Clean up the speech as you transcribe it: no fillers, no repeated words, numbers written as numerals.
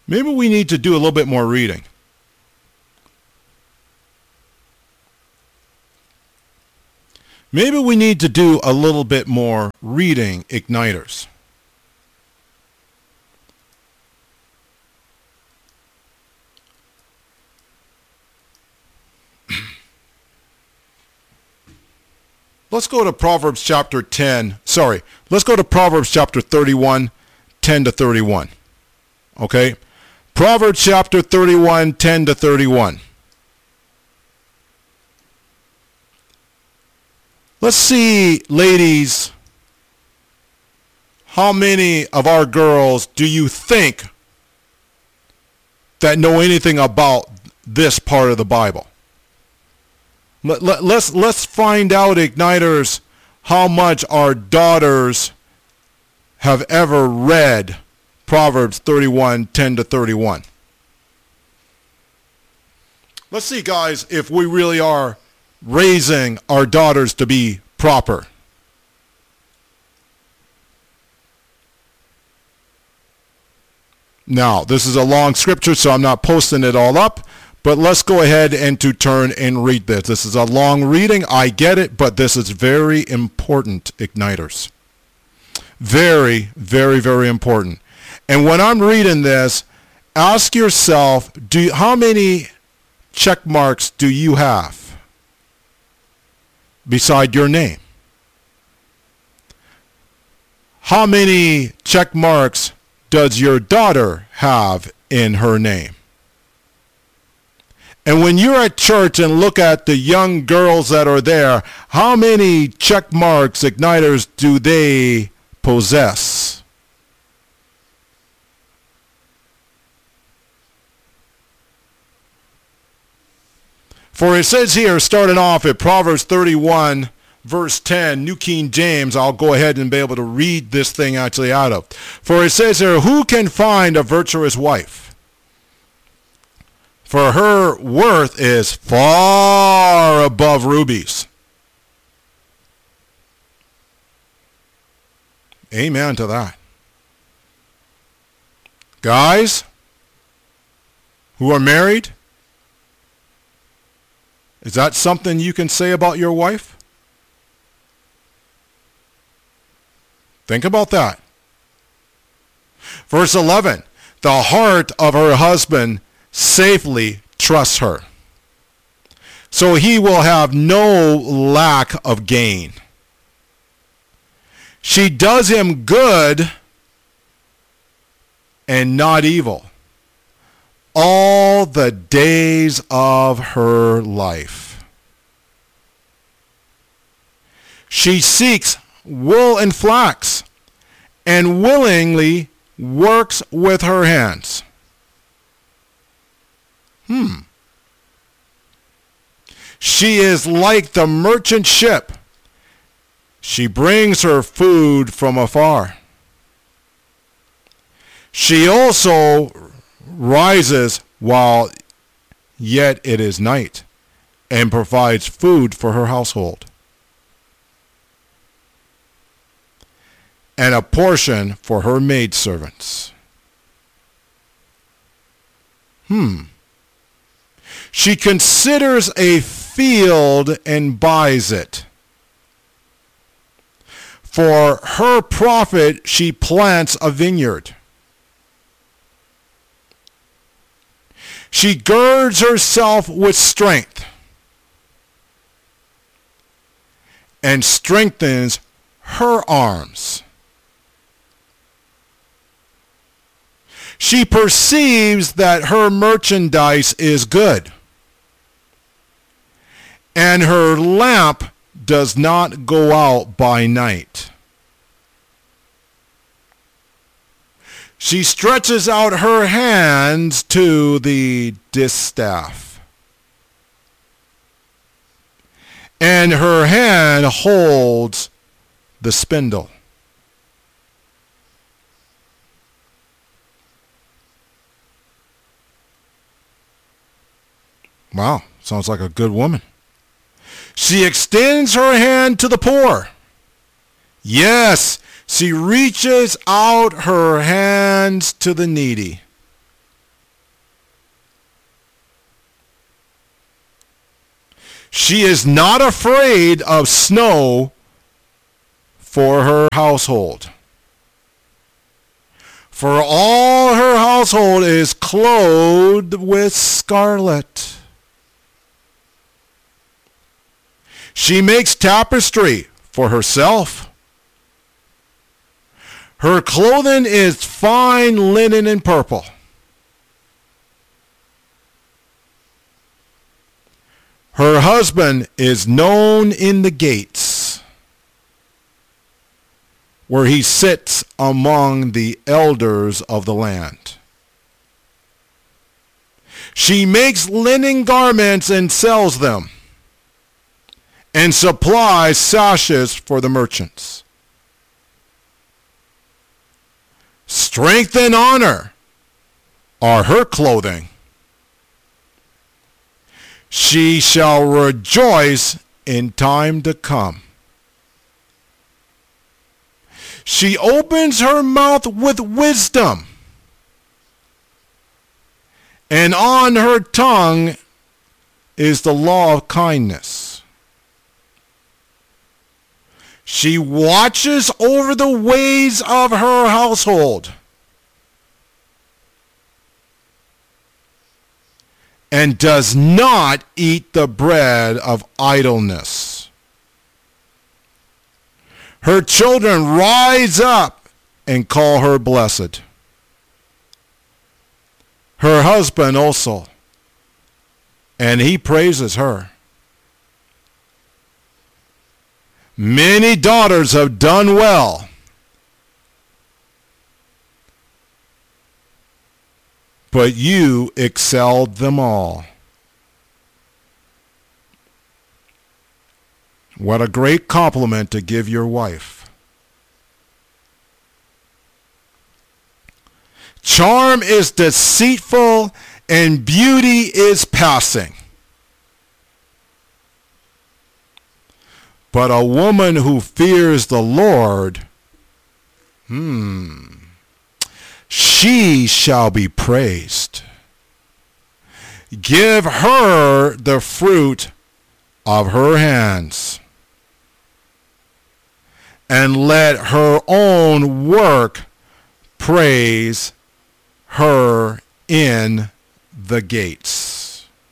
Maybe we need to do a little bit more reading. Maybe we need to do a little bit more reading, Igniters. Let's go to Proverbs chapter 10. Let's go to Proverbs chapter 31, 10 to 31. Okay? Proverbs chapter 31, 10 to 31. Let's see, ladies, how many of our girls do you think that know anything about this part of the Bible? Let's find out, Igniters, how much our daughters have ever read Proverbs 31, 10 to 31. Let's see, guys, if we really are raising our daughters to be proper. Now, this is a long scripture, so I'm not posting it all up, but let's go ahead and to turn and read this. This is a long reading, I get it, but this is very important, Igniters. Very, very, very important. And when I'm reading this, ask yourself, how many check marks do you have beside your name? How many check marks does your daughter have in her name? And when you're at church and look at the young girls that are there, how many check marks, Igniters, do they possess? For it says here, starting off at Proverbs 31, verse 10, New King James, I'll go ahead and be able to read this thing actually out of. For it says here, who can find a virtuous wife? For her worth is far above rubies. Amen to that. Guys who are married, is that something you can say about your wife? Think about that. Verse 11, the heart of her husband safely trusts her, so he will have no lack of gain. She does him good and not evil all the days of her life. She seeks wool and flax and willingly works with her hands. She is like the merchant ship. She brings her food from afar. She also rises while yet it is night and provides food for her household and a portion for her maidservants. She considers a field and buys it. For her profit she plants a vineyard. She girds herself with strength and strengthens her arms. She perceives that her merchandise is good, and her lamp does not go out by night. She stretches out her hands to the distaff, and her hand holds the spindle. Wow, sounds like a good woman. She extends her hand to the poor. Yes, she reaches out her hands to the needy. She is not afraid of snow for her household. For all her household is clothed with scarlet. She makes tapestry for herself. Her clothing is fine linen and purple. Her husband is known in the gates, where he sits among the elders of the land. She makes linen garments and sells them, and supplies sashes for the merchants. Strength and honor are her clothing. She shall rejoice in time to come. She opens her mouth with wisdom, and on her tongue is the law of kindness. She watches over the ways of her household, and does not eat the bread of idleness. Her children rise up and call her blessed. Her husband also, and he praises her. Many daughters have done well, but you excelled them all. What a great compliment to give your wife. Charm is deceitful and beauty is passing. But a woman who fears the Lord, she shall be praised. Give her the fruit of her hands, and let her own work praise her in the gates.